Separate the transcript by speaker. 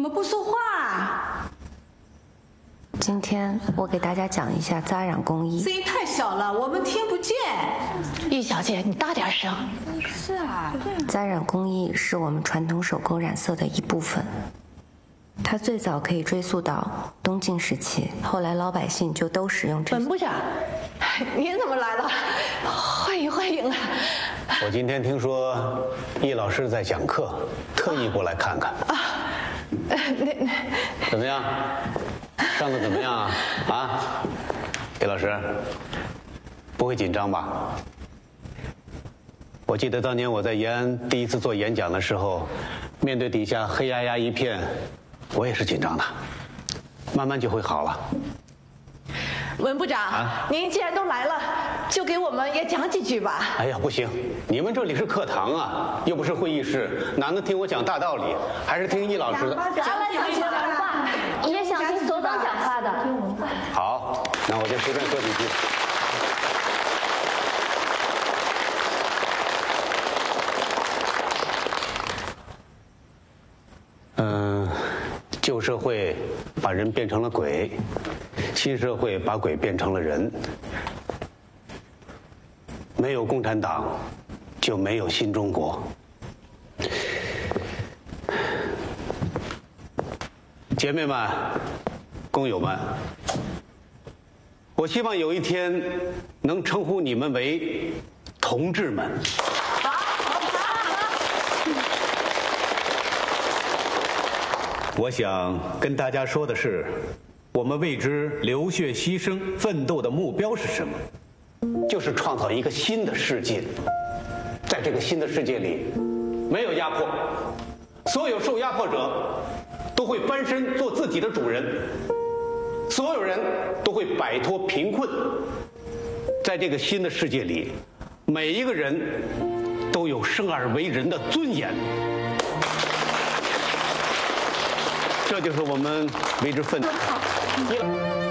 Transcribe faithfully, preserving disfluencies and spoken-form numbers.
Speaker 1: 么不说话？
Speaker 2: 今天我给大家讲一下扎染工艺。
Speaker 1: 声音太小了，我们听不见。
Speaker 3: 易小姐，你大点声。
Speaker 1: 是啊，
Speaker 2: 扎染工艺是我们传统手工染色的一部分。它最早可以追溯到东晋时期，后来老百姓就都使用这。
Speaker 3: 本部长，您怎么来了？欢迎欢迎啊！
Speaker 4: 我今天听说易老师在讲课，特意过来看看。
Speaker 3: 啊，呃，那那
Speaker 4: 怎么样？上的怎么样啊？啊，易老师，不会紧张吧？我记得当年我在延安第一次做演讲的时候，面对底下黑压压一片，我也是紧张的，慢慢就会好了。
Speaker 3: 文部长，
Speaker 4: 啊、
Speaker 3: 您既然都来了，就给我们也讲几句吧。
Speaker 4: 哎呀，不行，你们这里是课堂啊，又不是会议室，哪能听我讲大道理？还是听易老师的。
Speaker 5: 咱们想学文化，也想听所长讲话的。
Speaker 4: 好，那我就随便说几句。嗯，旧社会把人变成了鬼，新社会把鬼变成了人。没有共产党，就没有新中国。姐妹们，工友们，我希望有一天能称呼你们为同志们。我想跟大家说的是，我们为之流血牺牲奋斗的目标是什么？就是创造一个新的世界。在这个新的世界里，没有压迫，所有受压迫者都会翻身做自己的主人，所有人都会摆脱贫困。在这个新的世界里，每一个人都有生而为人的尊严。这就是我们为之奋斗。